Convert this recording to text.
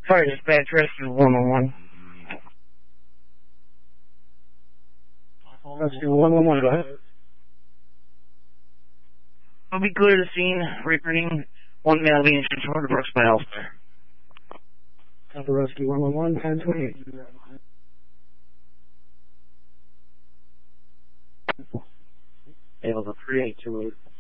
Fire dispatch, rescue 111. Rescue 111, go ahead. We'll be clear to scene, reporting one male being transported to Brooks by Elster. Copy rescue 111, 1028. Able to 3828.